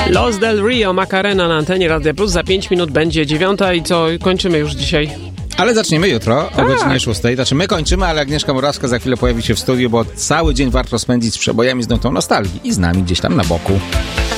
Los del Rio, Macarena na antenie Radia Plus. Za 5 minut będzie 9 i co, kończymy już dzisiaj. Ale zaczniemy jutro o godzinie 6. Znaczy my kończymy, ale Agnieszka Morawska za chwilę pojawi się w studiu, bo cały dzień warto spędzić z przebojami z nutą nostalgii i z nami gdzieś tam na boku.